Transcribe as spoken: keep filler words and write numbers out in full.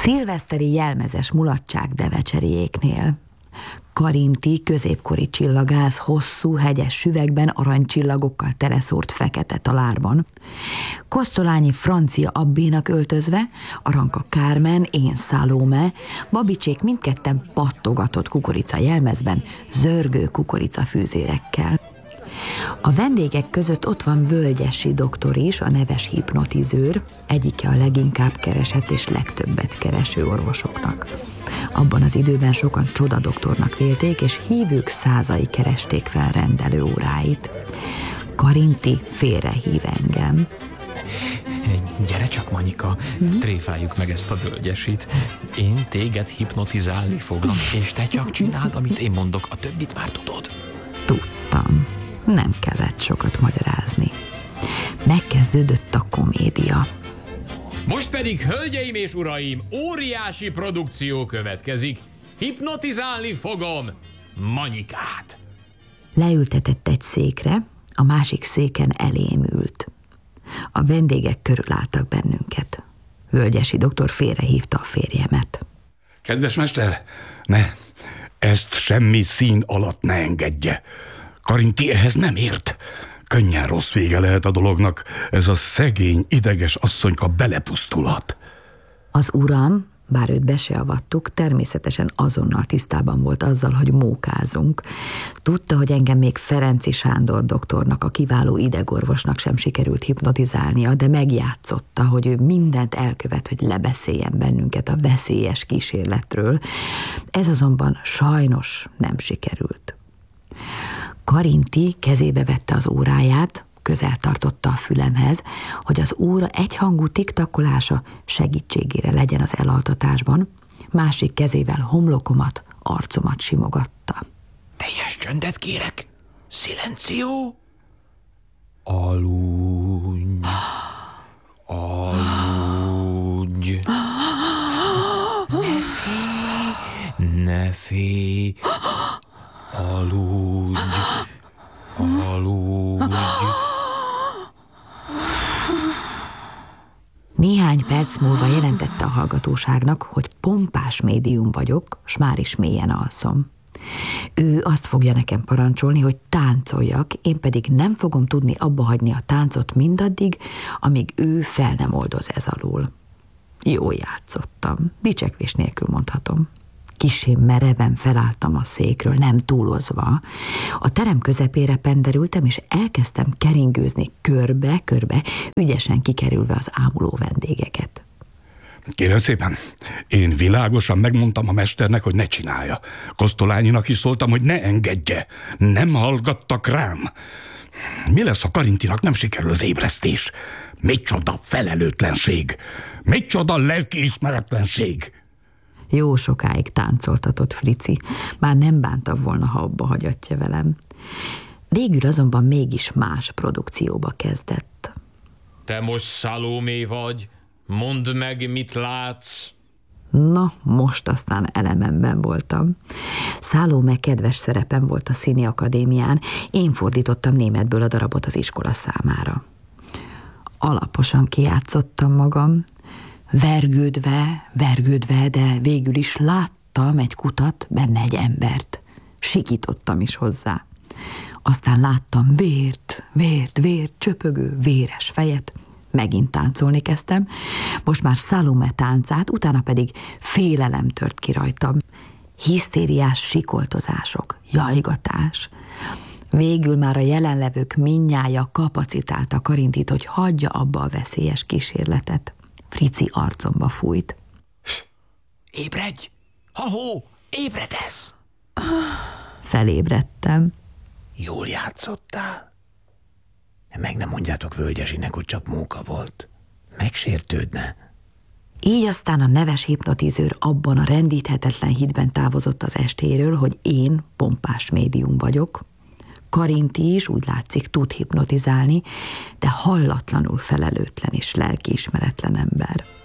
Szilveszteri jelmezes mulatság devecseriéknél. Karinti középkori csillagász hosszú, hegyes süvegben aranycsillagokkal teleszórt fekete talárban. Kosztolányi francia abbénak öltözve, Aranka Kármen, én Szalóme, Babicsék mindketten pattogatott kukorica jelmezben, zörgő kukoricafűzérekkel. A vendégek között ott van Völgyesi doktor is, a neves hipnotizőr, egyike a leginkább keresett és legtöbbet kereső orvosoknak. Abban az időben sokan csodadoktornak vélték, és hívők százai keresték fel rendelő óráit. Karinti félrehív engem. Gyere csak, Manyika, hmm? tréfáljuk meg ezt a Völgyesit. Én téged hipnotizálni foglak, és te csak csináld, amit én mondok, a többit már tudod. Tudtam. Nem kellett sokat magyarázni. Megkezdődött a komédia. Most pedig, hölgyeim és uraim, óriási produkció következik. Hipnotizálni fogom Manyikát. Leültetett egy székre, a másik széken elém ült. A vendégek körülálltak bennünket. Völgyesi doktor félrehívta a férjemet. Kedves mester, ne, ezt semmi szín alatt ne engedje. Karinti ehhez nem ért. Könnyen rossz vége lehet a dolognak. Ez a szegény, ideges asszonyka belepusztulhat. Az uram, bár őt be se avattuk, természetesen azonnal tisztában volt azzal, hogy mókázunk. Tudta, hogy engem még Ferenczy Sándor doktornak, a kiváló idegorvosnak sem sikerült hipnotizálnia, de megjátszotta, hogy ő mindent elkövet, hogy lebeszéljen bennünket a veszélyes kísérletről. Ez azonban sajnos nem sikerült. Karinti kezébe vette az óráját, közel tartotta a fülemhez, hogy az óra egyhangú tiktakolása segítségére legyen az elaltatásban, másik kezével homlokomat, arcomat simogatta. Teljes csöndet kérek! Szilenció! Aludj! Aludj! Ne félj! Ne félj! Aludj! Aludj! Néhány perc múlva jelentette a hallgatóságnak, hogy pompás médium vagyok, s már is mélyen alszom. Ő azt fogja nekem parancsolni, hogy táncoljak, én pedig nem fogom tudni abba hagyni a táncot mindaddig, amíg ő fel nem oldoz ez alól. Jól játszottam, dicsekvés nélkül mondhatom. Kissé mereven felálltam a székről, nem túlozva. A terem közepére penderültem, és elkezdtem keringőzni körbe-körbe, ügyesen kikerülve az ámuló vendégeket. Kérem szépen, én világosan megmondtam a mesternek, hogy ne csinálja. Kosztolányinak is szóltam, hogy ne engedje. Nem hallgattak rám. Mi lesz, ha Karintinak nem sikerül az ébresztés? Micsoda felelőtlenség! Micsoda lelkiismeretlenség! Jó sokáig táncoltatott Frici, már nem bánta volna, ha abba hagyatja velem. Végül azonban mégis más produkcióba kezdett. Te most Szalómé vagy? Mondd meg, mit látsz? Na, most aztán elememben voltam. Szálóme kedves szerepem volt a Színi Akadémián, én fordítottam németből a darabot az iskola számára. Alaposan kijátszottam magam, vergődve, vergődve, de végül is láttam egy kutat, benne egy embert. Sikítottam is hozzá. Aztán láttam vért, vért, vért, csöpögő, véres fejet. Megint táncolni kezdtem, most már Szalóme táncát, utána pedig félelem tört ki rajtam. Hisztériás sikoltozások, jajgatás. Végül már a jelenlevők mindnyája kapacitálta Karintit, hogy hagyja abba a veszélyes kísérletet. Frici arcomba fújt. Ébredj! Ha-hó! Ébredesz! Felébredtem. Jól játszottál? Meg nem mondjátok Völgyesinek, hogy csak móka volt. Megsértődne. Így aztán a neves hipnotizőr abban a rendíthetetlen hitben távozott az estéről, hogy én pompás médium vagyok. Karinti is úgy látszik tud hipnotizálni, de hallatlanul felelőtlen és lelkiismeretlen ember.